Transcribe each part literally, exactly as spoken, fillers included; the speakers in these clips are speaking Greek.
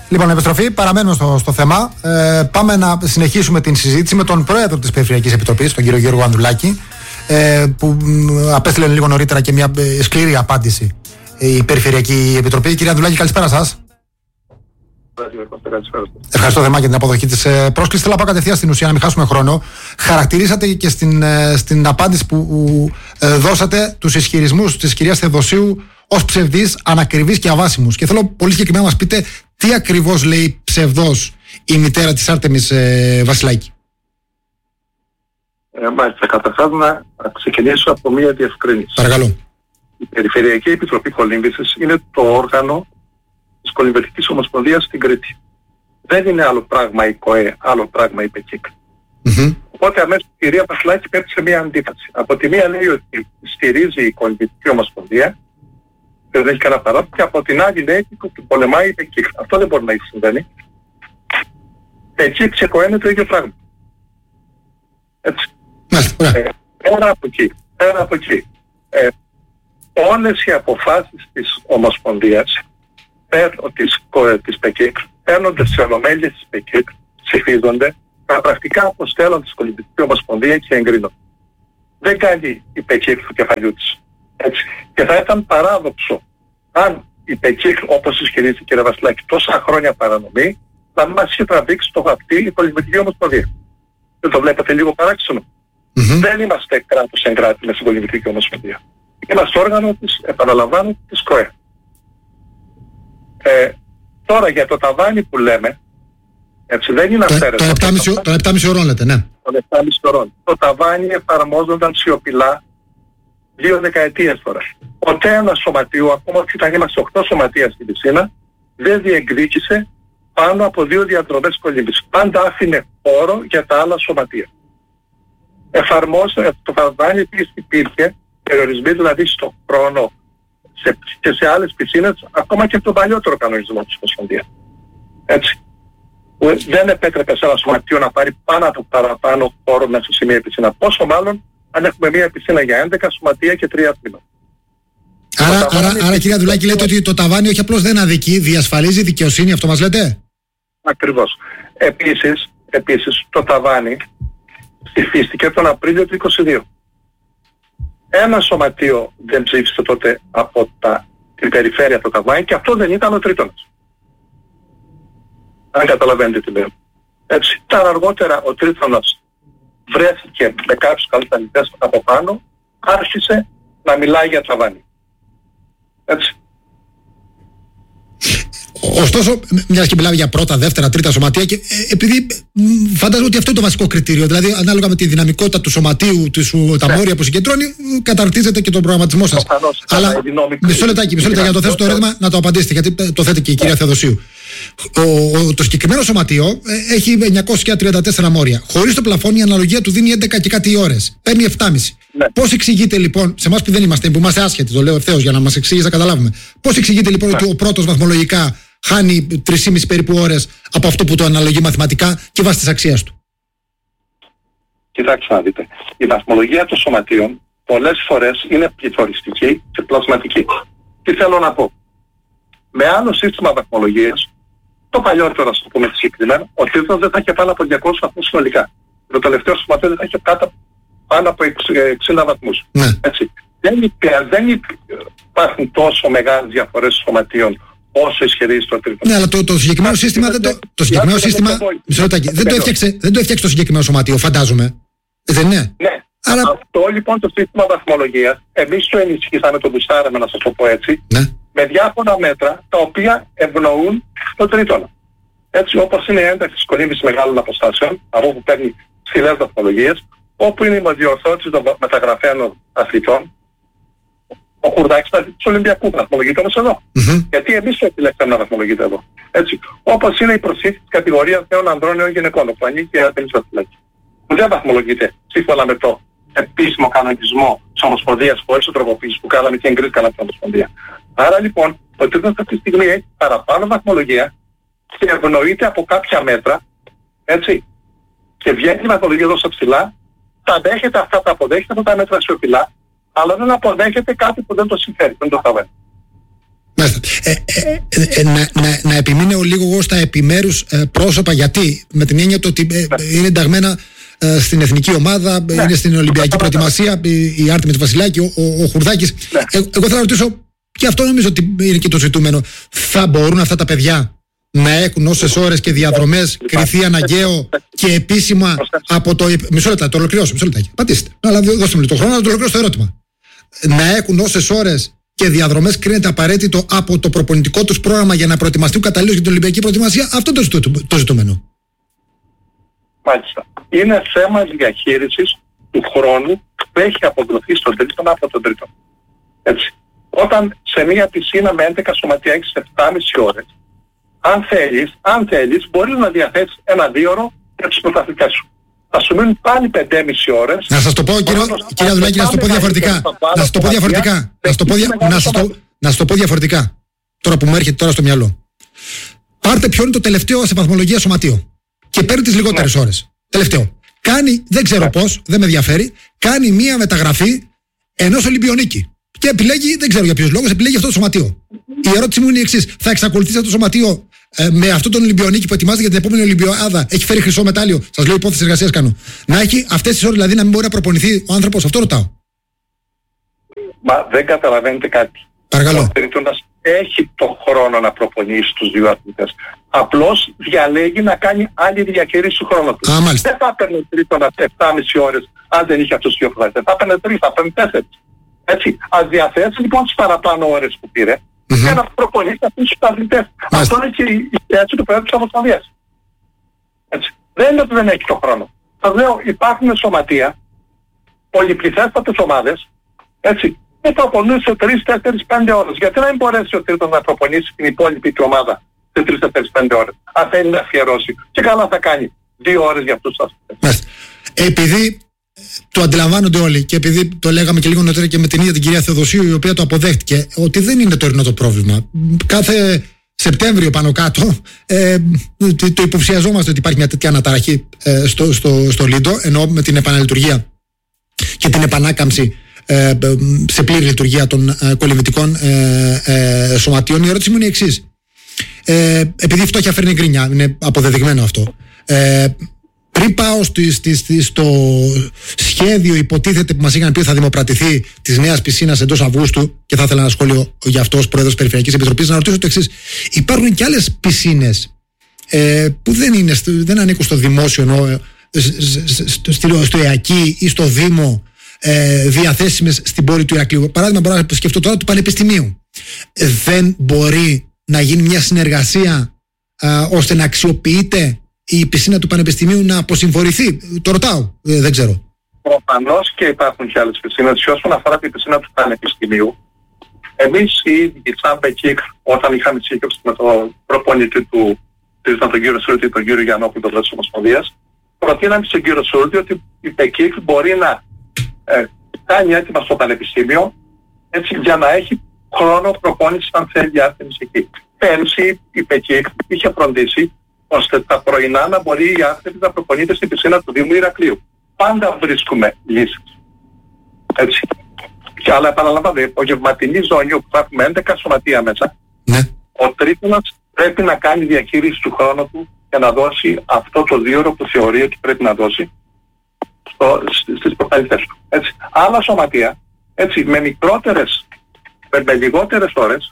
Λοιπόν, επιστροφή, παραμένουμε στο, στο θέμα. Ε, πάμε να συνεχίσουμε την συζήτηση με τον πρόεδρο της Περιφερειακής Επιτροπής, τον κύριο Γιώργο Ανδρουλάκη, ε, που απέστειλε λίγο νωρίτερα και μια σκληρή απάντηση η Περιφερειακή Επιτροπή. Κύριε Ανδρουλάκη, καλησπέρα σας. Ευχαριστώ θερμά για την αποδοχή της πρόσκλησης. Θέλω να πάω κατευθείαν στην ουσία, να μην χάσουμε χρόνο. Χαρακτηρίσατε και στην, στην απάντηση που ε, δώσατε τους ισχυρισμούς της κυρίας Θεοδοσίου ως ψευδείς, ανακριβείς και αβάσιμους. Και θέλω πολύ συγκεκριμένα να μας πείτε τι ακριβώς λέει ψευδός η μητέρα της Άρτεμις ε, Βασιλάκη. Ε, μάλιστα, καταρχάς να ξεκινήσω από μία διευκρίνηση. Παρακαλώ. Η Περιφερειακή Επιτροπή Κολύμβησης είναι το όργανο της Κολυμβητικής Ομοσπονδίας στην Κρήτη. Δεν είναι άλλο πράγμα η ΚΟΕ, άλλο πράγμα η ΠΕΚΙΚ. Mm-hmm. Οπότε αμέσως η κυρία Βασιλάκη πέφτει σε μία αντίφαση. Από τη μία λέει ότι στηρίζει η Κολυμβητική Ομοσπονδία, δεν έχει κανένα παράδειγμα, και από την άλλη λέει ότι πολεμάει η ΠΕΚΙΚ. Αυτό δεν μπορεί να έχει συμβαίνει. ΠΕΚΙΚ και ΚΟΕ είναι το ίδιο πράγμα. Έτσι. Mm-hmm. Ε, πέρα από εκεί, πέρα από εκεί ε, όλες οι αποφάσεις της Ομοσπονδίας της, της ΠΕΚΙΚ παίρνονται σε ολομέλειες της ΠΕΚΙΚ, ψηφίζονται, τα πρακτικά αποστέλλονται στην Κολυμβητική Ομοσπονδία και εγκρίνονται. Δεν κάνει η ΠΕΚΙΚ του κεφαλιού της. Έτσι. Και θα ήταν παράδοξο αν η ΠΕΚΙΚ, όπως ισχυρίζει η κυρία Βασιλάκη, τόσα χρόνια παρανομή, να μας είχε τραβήξει το χαρτί η Κολυμβητική Ομοσπονδία. Δεν το βλέπετε λίγο παράξενο? Mm-hmm. Δεν είμαστε κράτος εγκράτη με στην Κολυμβητική Ομοσπονδία. Είμαστε όργανο της, επαναλαμβάνω, της ΚΟΕ. Ε, τώρα για το ταβάνι που λέμε, έτσι δεν είναι αυθαίρετο. Των επτά και μισό ώρων λέτε, ναι. Των επτά και μισό ώρων. Το ταβάνι εφαρμόζονταν σιωπηλά δύο δεκαετίες τώρα. Ποτέ ένα σωματείο, ακόμα και όταν είμαστε οκτώ σωματεία στην πισίνα, δεν διεκδίκησε πάνω από δύο διαδρομές κολύμβησης. Πάντα άφηνε χώρο για τα άλλα σωματεία. Εφαρμόζεται το ταβάνι, επίσης υπήρχε περιορισμοί δηλαδή στο χρόνο σε, και σε άλλες πισίνες, ακόμα και από τον παλιότερο κανονισμό της Ομοσπονδίας. Έτσι. Που δεν επέτρεπε σε ένα σωματείο να πάρει πάνω από παραπάνω χώρο μέσα σε μια πισίνα. Πόσο μάλλον αν έχουμε μια πισίνα για έντεκα σωματεία και τρία τμήματα. Άρα, άρα, άρα, άρα κυρία Ανδρουλάκη, λέτε ότι το ταβάνι όχι απλώς δεν αδικεί, διασφαλίζει δικαιοσύνη, αυτό μας λέτε? Ακριβώς. Επίσης, επίσης το ταβάνι ψηφίστηκε τον Απρίλιο του είκοσι δύο. Ένα σωματείο δεν ψήφισε τότε από τα, την περιφέρεια το ταβάνι και αυτό δεν ήταν ο Τρίτονας. Αν καταλαβαίνετε τι λέω. Έτσι, τα αργότερα ο Τρίτονας βρέθηκε με κάποιους καλλιτεχνητές από πάνω, άρχισε να μιλάει για ταβάνι. Έτσι. Ωστόσο, μιας και μιλάμε για πρώτα, δεύτερα, τρίτα σωματεία, και ε, επειδή φαντάζομαι ότι αυτό είναι το βασικό κριτήριο, δηλαδή ανάλογα με τη δυναμικότητα του σωματείου, της, τα ναι. μόρια που συγκεντρώνει, καταρτίζεται και τον προγραμματισμό σας. Προφανώς, αλλά μισό λεπτάκι, μισό λεπτάκι για να το θέσω το ερώτημα, να το απαντήσετε, γιατί το θέτει και η κυρία Θεοδοσίου. Ο, ο, το συγκεκριμένο σωματείο ε, έχει εννιακόσια τριάντα τέσσερα μόρια. Χωρίς το πλαφόν η αναλογία του δίνει έντεκα και κάτι ώρες. Παίρνει επτά και μισό. Ναι. Πώς εξηγείται λοιπόν, σε εμάς που δεν είμαστε, που είμαστε άσχετοι, το λέω ευθέως για να μας εξηγήσει να καταλάβουμε, πώς εξηγείται λοιπόν ναι. ότι ο πρώτος βαθμολογικά χάνει τρεις και μισή περίπου ώρες από αυτό που το αναλογεί μαθηματικά και βάσει της αξίας του? Κοιτάξτε να δείτε. Η βαθμολογία των σωματείων πολλές φορές είναι πληθωριστική και πλασματική. Τι θέλω να πω? Με άλλο σύστημα βαθμολογίας, το παλιότερο, ας το πούμε συγκεκριμένα, ο Τρίτονας δεν θα είχε πάνω από διακόσιους βαθμούς συνολικά. Το τελευταίο σωματείο δεν θα είχε κάτω πάνω από εξήντα βαθμούς. Ναι. Έτσι. Δεν, δεν υπάρχουν τόσο μεγάλες διαφορές σωματείων όσο ισχυρίζει το Τρίτονας. Ναι, αλλά το, το συγκεκριμένο σύστημα, δεν το, το συγκεκριμένο σύστημα μισό λεπτάκι, δεν, το έφτιαξε, δεν το έφτιαξε το συγκεκριμένο σωματείο, φαντάζομαι. Δεν είναι? Ναι. Άρα... Αυτό λοιπόν το σύστημα βαθμολογίας, εμείς το ενισχύσαμε, το μπουστάραμε, να σας το πω έτσι, ναι. με διάφορα μέτρα τα οποία ευνοούν τον Τρίτονα. Έτσι, όπως είναι η ένταξη της κολύμβησης μεγάλων αποστάσεων, από όπου παίρνει ψηλές βαθμολογίες, όπου είναι η διορθώτηση των μεταγραφέων αθλητών, ο Κουρδάκης του Ολυμπιακού βαθμολογείται όμως εδώ. Mm-hmm. Γιατί εμείς το επιλέξαμε να βαθμολογείται εδώ. Έτσι, όπως είναι η προσθήκη της κατηγορίας νέων ανδρών νέων γυναικών, που ανήκει η Άρτεμις Βασιλάκη. Που δεν βαθμολογείται σύμφωνα με το επίσημο κανονισμό της Ομοσπονδίας, χωρίς τροποποίηση που κάναμε και εγκρίθηκαν από την Ομοσπονδία. Άρα λοιπόν, ο Τρίτονας αυτή τη στιγμή έχει παραπάνω βαθμολογία και ευνοείται από κάποια μέτρα, έτσι, και βγαίνει η βαθμολογία εδώ στα ψηλά, τα δέχεται αυτά, τα αποδέχεται από τα μέτρα σιωπηλά, αλλά δεν αποδέχεται κάτι που δεν το συμφέρει, δεν το θα Ε, ε, ε, ε, να, να, να επιμείνω λίγο εγώ στα επιμέρους ε, πρόσωπα, γιατί με την έννοια το ότι ε, είναι ενταγμένα ε, στην εθνική ομάδα, ναι. είναι στην Ολυμπιακή προετοιμασία, η Άρτεμις Βασιλάκη, ο, ο, ο Χουρδάκης. Ναι. Ε, εγώ θέλω να ρωτήσω, και αυτό νομίζω ότι είναι και το ζητούμενο, θα μπορούν αυτά τα παιδιά να έχουν όσες ώρες και διαδρομές κριθεί αναγκαίο και επίσημα από το. Μισό λεπτά, το ολοκληρώσω. Μισό λεπτά. Πατήστε. Αλλά δώστε μου το χρόνο να το ολοκληρώσω το ερώτημα. Να έχουν όσες ώρες και διαδρομές κρίνεται απαραίτητο από το προπονητικό τους πρόγραμμα για να προετοιμαστούν καταλήλως για την Ολυμπιακή προετοιμασία. Αυτό το, ζητού, το ζητούμενο. Μάλιστα. Είναι θέμα διαχείρισης του χρόνου που έχει αποδοθεί στον τρίτον από τον τρίτον. Έτσι. Όταν σε μια πισίνα με έντεκα σωματεία έχεις επτά και μισή ώρες, αν θέλεις, αν θέλεις, μπορείς να διαθέσεις ένα δίωρο για τους πρωταθλητές σου. Θα σου μείνουν πάλι πέντε και μισή ώρες. Να σας το πω, κύριε Αδουλάκη, να σας το πω διαφορετικά. Να σας το πω διαφορετικά. Να σας το πω, δια... να σας το... να σας το πω διαφορετικά. Τώρα που μου έρχεται τώρα στο μυαλό. Πάρτε ποιο είναι το τελευταίο σε βαθμολογία σωματείο. Και παίρνει τις λιγότερες ναι. ώρες. Τελευταίο. Κάνει, δεν ξέρω ναι. πώς, δεν με ενδιαφέρει, κάνει μία μεταγραφή ενός Ολυμπιονίκη. Και επιλέγει, δεν ξέρω για ποιους λόγους, επιλέγει αυτό το σωματείο. Η ερώτηση μου είναι η εξής. Θα εξακολουθήσει αυτό το σωματείο ε, με αυτόν τον Ολυμπιονίκη που ετοιμάζεται για την επόμενη Ολυμπιάδα? Έχει φέρει χρυσό μετάλλιο. Σας λέω υπόθεση εργασίας κάνω. Να έχει αυτές τις ώρες, δηλαδή να μην μπορεί να προπονηθεί ο άνθρωπος. Αυτό ρωτάω. Μα δεν καταλαβαίνετε κάτι. Παρακαλώ. Ο τρίτονας έχει το χρόνο να προπονήσει τους δύο αθλητές. Απλώς διαλέγει να κάνει άλλη διαχείριση του χρόνου του. Α, μάλιστα. Δεν θα έπαιρνε ο τρίτονας επτά και μισή ώρες αν δεν είχε αυτούς τους δύο αθλητές. Θα έπαιρνε τρεις, θα έπαιρνε τέσσερις. Έτσι. Ας διαθέσει λοιπόν τις παραπάνω ώρες που πήρε mm-hmm. για να προπονήσει αυτούς τους αθλητές. Αυτό είναι και η θέση του Προέδρου της Ομοσπονδίας. Έτσι. Δεν είναι ότι δεν έχει το χρόνο. Σας λέω, υπάρχουν σωματεία, πολυπληθέστατες ομάδες, έτσι, που προπονούν σε τρεις, τέσσερις, πέντε ώρες. Γιατί να μην μπορέσει ο τρίτος να προπονήσει την υπόλοιπη του ομάδα σε τρεις, τέσσερις, πέντε ώρες. Αν θέλει να αφιερώσει. Και καλά θα κάνει δύο ώρες για αυτούς τους αθλητές. Επειδή το αντιλαμβάνονται όλοι και επειδή το λέγαμε και λίγο νωρίτερα και με την ίδια την κυρία Θεοδοσίου, η οποία το αποδέχτηκε, ότι δεν είναι τωρινό το πρόβλημα. Κάθε Σεπτέμβριο πάνω κάτω ε, το, το υποψιαζόμαστε ότι υπάρχει μια τέτοια αναταραχή ε, στο, στο, στο Λίντο, ενώ με την επαναλειτουργία και την επανάκαμψη ε, σε πλήρη λειτουργία των ε, κολυμβητικών ε, ε, σωματείων. Η ερώτηση μου είναι η εξής. Ε, επειδή η φτώχεια φέρνει γκρίνια, είναι αποδεδειγμένο αυτό. Ε, Πριν πάω στη, στη, στη, στο σχέδιο, υποτίθεται που μας είχαν πει ότι θα δημοπρατηθεί της νέας πισίνας εντός Αυγούστου, και θα ήθελα ένα σχόλιο για αυτό ως πρόεδρος Περιφερειακής Επιτροπής, να ρωτήσω το εξής. Υπάρχουν και άλλες πισίνες ε, που δεν, είναι, δεν ανήκουν στο δημόσιο, ενώ, στο, στο, στο ΕΑΚΙ ή στο Δήμο, ε, διαθέσιμες στην πόλη του Ηρακλείου. Παράδειγμα, μπορώ να σκεφτώ τώρα του Πανεπιστημίου. Ε, δεν μπορεί να γίνει μια συνεργασία ε, ώστε να αξιοποιείται η πισίνα του Πανεπιστημίου να αποσυμφορηθεί? Το ρωτάω, ε, δεν ξέρω. Προφανώς και υπάρχουν και άλλες πισίνες. Και όσον αφορά την πισίνα του Πανεπιστημίου, εμείς οι ίδιοι σαν ΠΕΚΙΚ, όταν είχαμε σύγκριση με τον προπονητή του, τον κύριο Σούρτη, τον κύριο Γιαννόπουλο της Ομοσπονδίας, προτείναμε στον κύριο Σούρτη ότι η ΠΕΚΙΚ μπορεί να ε, κάνει έτοιμα στο Πανεπιστήμιο, έτσι, για να έχει χρόνο προπόνησης αν θέλει η Άρτεμις εκεί. Πέρυσι η ΠΕΚΙΚ είχε φροντίσει ώστε τα πρωινά να μπορεί η Άρτεμις να προπονείται στην πισίνα του Δήμου Ηρακλείου. Πάντα βρίσκουμε λύσεις. Έτσι. Και αλλά επαναλαμβάνω, η απογευματινή ζώνη όπου θα έχουμε έντεκα σωματεία μέσα, ναι. Ο τρίτονας πρέπει να κάνει διαχείριση του χρόνου του για να δώσει αυτό το δίωρο που θεωρεί ότι πρέπει να δώσει στο, στις προπονητές του. Έτσι. Άλλα σωματεία, έτσι, με μικρότερες, με, με λιγότερες ώρες,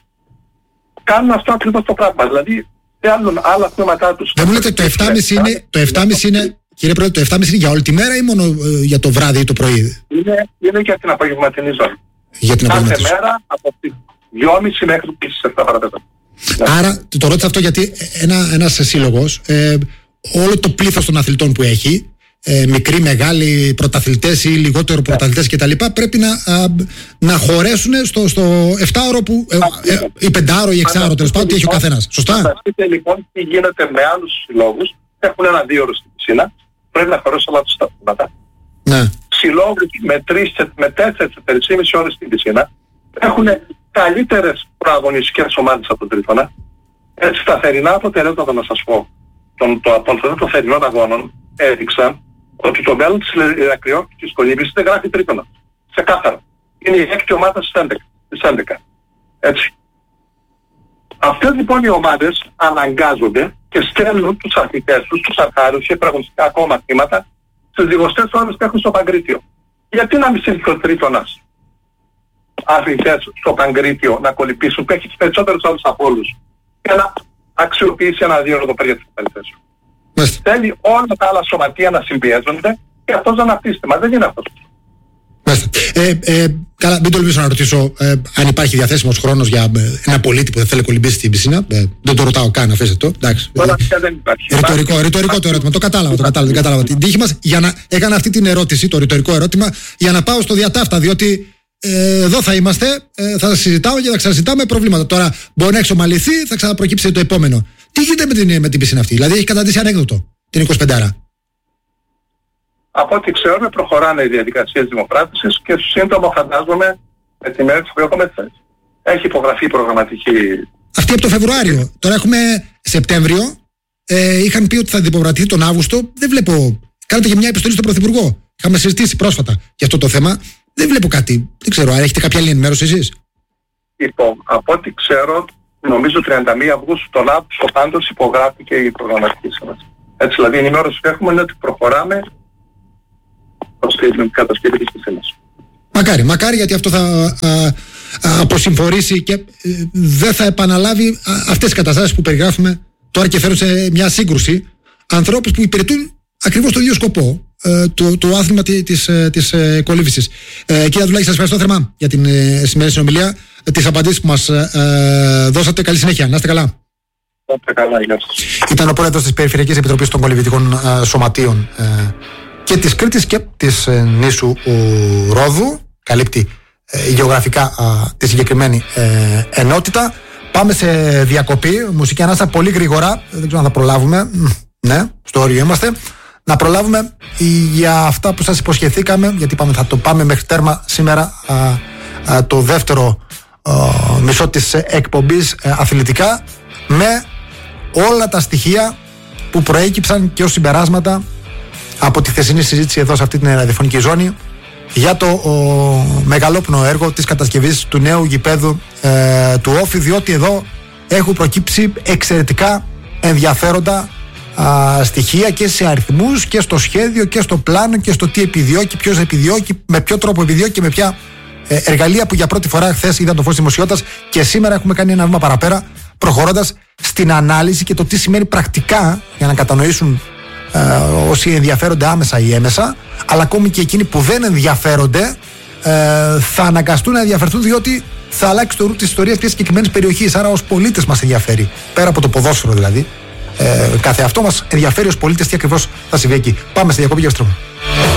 κάνουν αυτό ακριβώς το πράγμα. Δηλαδή, θέλουν άλλα τμήματά τους. Δεν μου λέτε το επτά και μισή είναι, το επτά και μισή είναι, κύριε Πρόεδρε, το επτά και μισή είναι για όλη τη μέρα ή μόνο ε, για το βράδυ ή το πρωί? Είναι, είναι για την απογευματινή ζώνη. Για την κάθε μέρα από τις δυόμιση μέχρι τις επτά παρατέταρτο. Άρα, το ρώτησα αυτό γιατί ένα, ένας σύλλογος, ε, όλο το πλήθος των αθλητών που έχει, ε, μικροί, μεγάλοι, πρωταθλητές ή λιγότερο πρωταθλητές κτλ. Πρέπει να, α, να χωρέσουν στο, στο επτάωρο που, ε, ε, ή πεντάωρο ή εξάωρο, τέλος πάντων, τι έχει ο καθένας. Σωστά. Θα δείτε λοιπόν τι γίνεται με άλλους συλλόγους. Έχουν ένα δύο ώρες στην πισίνα, πρέπει να χωρέσουν όλα τους τα τμήματα. Ναι. Συλλόγους με τρεις, με τέσσερις, τέσσερις ώρες στην πισίνα έχουν καλύτερες προαγωνιστικές ομάδες από τον Τρίτονα. Έτσι, τα θερινά αποτελέσματα, να σας πω, των, το, των, των θερινών αγώνων έδειξαν ότι το μέλλον της Ηρακλείου και της Κολύμπης δεν γράφει Τρίτονα. Σε κάθαρα. Είναι η έκτη ομάδα στις έντεκα. Έτσι. Αυτές λοιπόν οι ομάδες αναγκάζονται και στέλνουν τους αθλητές τους, τους αρχάριους και πραγματικά ακόμα μαθήματα στις λιγοστές ώρες που έχουν στο Παγκρίτιο. Γιατί να μην στείλει ο τρίτονας αθλητές στο Παγκρίτιο να κολυμπήσουν, που έχει τις περισσότερες ώρες από όλους, και να αξιοποιήσει ένα δύο οδοπέρια της παλιτές. Θέλει όλα τα άλλα σωματεία να συμπιέζονται και αυτός να αναπτύσσεται. Μα δεν είναι αυτός. Ε, ε, καλά, μην τολμήσω να ρωτήσω ε, αν υπάρχει διαθέσιμος χρόνος για ε, ένα πολίτη που δεν θέλει κολυμπήσει στην πισίνα. Ε, δεν το ρωτάω καν, αφήστε το. Εντάξει. Τώρα πια δεν υπάρχει. Ρητορικό, ρητορικό το ερώτημα. Το κατάλαβα, το κατάλαβα, δεν κατάλαβα την τύχη μας. Για να έκανα αυτή την ερώτηση, το ρητορικό ερώτημα, για να πάω στο διατάφτα. Διότι ε, εδώ θα είμαστε, ε, θα συζητάω και θα ξανασυζητάμε προβλήματα. Τώρα μπορεί να εξομαλυθεί, θα ξαναπροκύψει το επόμενο. Τι γίνεται με την, με την πισίνα αυτή? Δηλαδή έχει καταντήσει ανέκδοτο την εικοσιπεντάρα. Από ό,τι ξέρουμε προχωράνε οι διαδικασίες δημοπράτησης και σύντομα φαντάζομαι με τη μέρα που έχουμε έχει υπογραφεί η προγραμματική. Αυτή από το Φεβρουάριο. Τώρα έχουμε Σεπτέμβριο. Ε, είχαν πει ότι θα δημοπρατηθεί τον Αύγουστο. Δεν βλέπω. Κάνατε και μια επιστολή στον Πρωθυπουργό. Είχαμε συζητήσει πρόσφατα για αυτό το θέμα. Δεν βλέπω κάτι. Δεν ξέρω, αν έχετε κάποια άλλη ενημέρωση εσείς? Λοιπόν, από ό,τι ξέρω, νομίζω τριάντα μία Αυγούστου τον Αύγουστο πάντως υπογράφηκε η προγραμματική σύμβαση. Έτσι, δηλαδή η ενημέρωση που έχουμε είναι ότι προχωράμε προς την κατασκευή της πισίνας. Μακάρι, μακάρι, γιατί αυτό θα α, α, αποσυμφορήσει και ε, δεν θα επαναλάβει α, αυτές τις καταστάσεις που περιγράφουμε τώρα και φέρουν σε μια σύγκρουση ανθρώπους που υπηρετούν ακριβώς το ίδιο σκοπό, ε, το, το άθλημα της, της, της ε, κολύμβησης. Ε, κύριε Αδουλάκη, σας ευχαριστώ θερμά για την ε, σημερινή συνομιλία, ε, τις απαντήσεις που μας ε, δώσατε. Καλή συνέχεια, να είστε καλά. Να είστε καλά, γεια σας. Ήταν ο πρόεδρος της Περιφερειακής Επιτροπής των Κολυμβητικών ε, Σωματείων ε, και της Κρήτης και της ε, νήσου ο, Ρόδου. Καλύπτει ε, γεωγραφικά ε, τη συγκεκριμένη ε, ενότητα. Πάμε σε διακοπή, μουσική ανάσα πολύ γρήγορα. Δεν ξέρω αν θα προλάβουμε. Ναι, στο όριο είμαστε. Να προλάβουμε για αυτά που σας υποσχεθήκαμε, γιατί είπαμε θα το πάμε μέχρι τέρμα σήμερα α, α, το δεύτερο α, μισό της εκπομπής α, αθλητικά, με όλα τα στοιχεία που προέκυψαν και ως συμπεράσματα από τη χθεσινή συζήτηση εδώ σε αυτή την ραδιοφωνική ζώνη για το ο, μεγαλόπνοο έργο της κατασκευής του νέου γηπέδου ε, του Όφη, διότι εδώ έχουν προκύψει εξαιρετικά ενδιαφέροντα α, στοιχεία και σε αριθμούς και στο σχέδιο και στο πλάνο και στο τι επιδιώκει, ποιος επιδιώκει, με ποιο τρόπο επιδιώκει και με ποια ε, εργαλεία που για πρώτη φορά χθες είδαν το φως δημοσιότητας, και σήμερα έχουμε κάνει ένα βήμα παραπέρα προχωρώντας στην ανάλυση και το τι σημαίνει πρακτικά, για να κατανοήσουν ε, όσοι ενδιαφέρονται άμεσα ή έμεσα, αλλά ακόμη και εκείνοι που δεν ενδιαφέρονται ε, θα αναγκαστούν να ενδιαφερθούν, διότι θα αλλάξει το ρου της ιστορίας μιας συγκεκριμένης περιοχής. Άρα ως πολίτες μας ενδιαφέρει, πέρα από το ποδόσφαιρο δηλαδή, ε, κάθε αυτό μας ενδιαφέρει ως πολίτες τι ακριβώς θα συμβεί εκεί. Πάμε στη διακοπή για στρώμα.